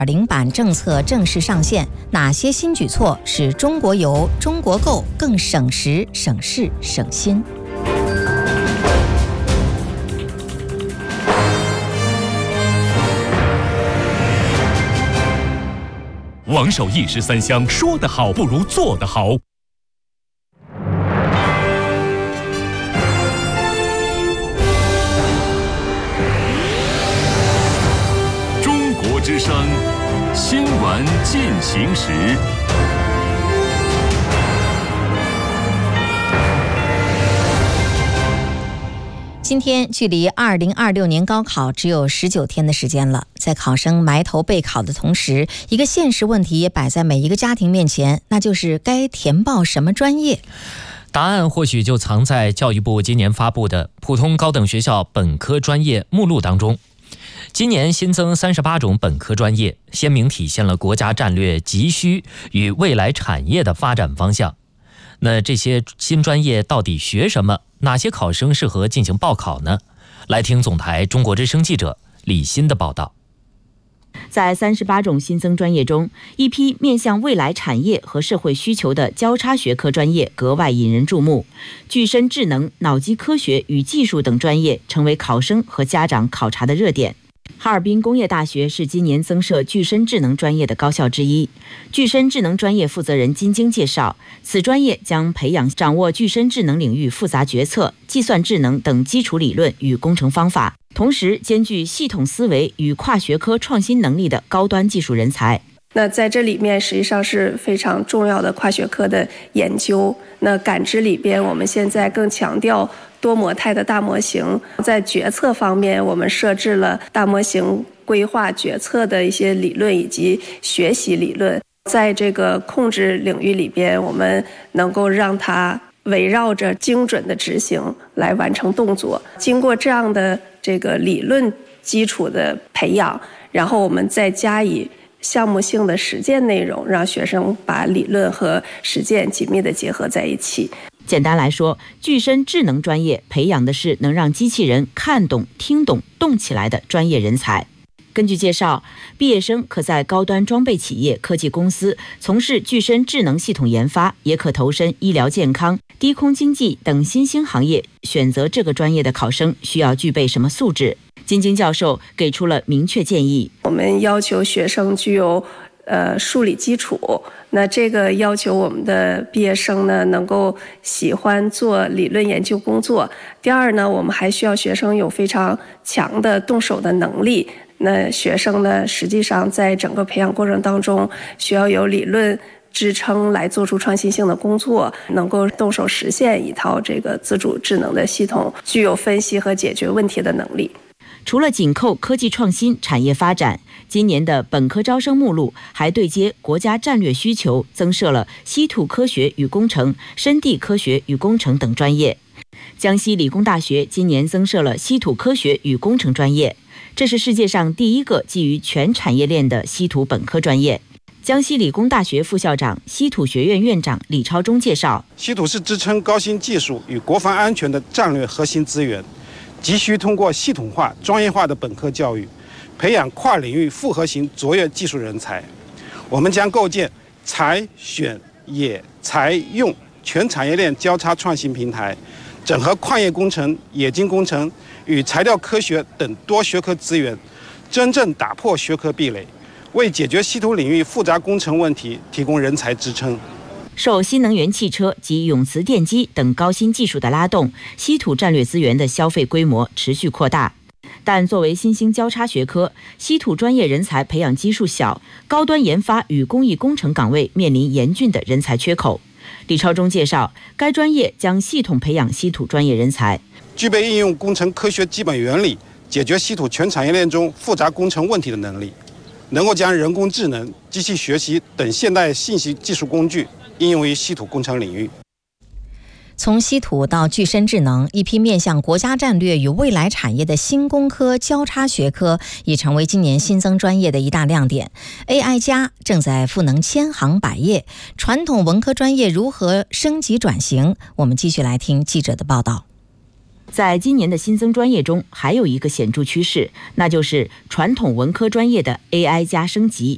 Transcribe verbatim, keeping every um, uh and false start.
零版政策正式上线，哪些新举措使中国邮、中国购更省时、省事、省心？ 王守一石三香，说得好不如做得好。中国之声新闻进行时。 今天距离二零二六年高考只有十九天的时间了，在考生埋头备考的同时，一个现实问题也摆在每一个家庭面前，那就是该填报什么专业。 答案或许就藏在教育部今年发布的普通高等学校本科专业目录当中。今年新增三十八种本科专业，鲜明体现了国家战略急需与未来产业的发展方向。那这些新专业到底学什么？哪些考生适合进行报考呢？来听总台中国之声记者李欣的报道。 在三十八种新增专业中，一批面向未来产业和社会需求的交叉学科专业格外引人注目。具身智能、脑机科学与技术等专业成为考生和家长考察的热点。哈尔滨工业大学是今年增设具身智能专业的高校之一。具身智能专业负责人金晶介绍，此专业将培养掌握具身智能领域复杂决策、计算智能等基础理论与工程方法，同时兼具系统思维与跨学科创新能力的高端技术人才。 那在这里面实际上是非常重要的跨学科的研究。那感知里边，我们现在更强调多模态的大模型。在决策方面，我们设置了大模型规划决策的一些理论以及学习理论。在这个控制领域里边，我们能够让它围绕着精准的执行来完成动作。经过这样的这个理论基础的培养，然后我们再加以项目性的实践内容，让学生把理论和实践紧密地结合在一起。 简单来说，具身智能专业培养的是能让机器人看懂、听懂、动起来的专业人才。根据介绍，毕业生可在高端装备企业、科技公司从事具身智能系统研发，也可投身医疗健康、低空经济等新兴行业。选择这个专业的考生需要具备什么素质？金晶教授给出了明确建议。 我们要求学生具有呃数理基础，那这个要求我们的毕业生呢能够喜欢做理论研究工作。第二呢，我们还需要学生有非常强的动手的能力。那学生呢，实际上在整个培养过程当中，需要有理论支撑来做出创新性的工作，能够动手实现一套这个自主智能的系统，具有分析和解决问题的能力。 除了紧扣科技创新、产业发展，今年的本科招生目录还对接国家战略需求，增设了稀土科学与工程、深地科学与工程等专业。江西理工大学今年增设了稀土科学与工程专业，这是世界上第一个基于全产业链的稀土本科专业。江西理工大学副校长、稀土学院院长李超忠介绍， 稀土是支撑高新技术与国防安全的战略核心资源，急需通过系统化、专业化的本科教育，培养跨领域复合型卓越技术人才。我们将构建采、选、冶、材、用全产业链交叉创新平台，整合矿业工程、冶金工程与材料科学等多学科资源，真正打破学科壁垒，为解决稀土领域复杂工程问题提供人才支撑。 受新能源汽车及永磁电机等高新技术的拉动，稀土战略资源的消费规模持续扩大。但作为新兴交叉学科，稀土专业人才培养基数小，高端研发与工艺工程岗位面临严峻的人才缺口。李超忠介绍，该专业将系统培养稀土专业人才， 具备应用工程科学基本原理，解决稀土全产业链中复杂工程问题的能力，能够将人工智能、机器学习等现代信息技术工具应用于稀土工程领域。 从稀土到具身智能，一批面向国家战略与未来产业的新工科交叉学科已成为今年新增专业的一大亮点。 A I 加正在赋能千行百业，传统文科专业如何升级转型？我们继续来听记者的报道。 在今年的新增专业中，还有一个显著趋势，那就是传统文科专业的 A I 加升级。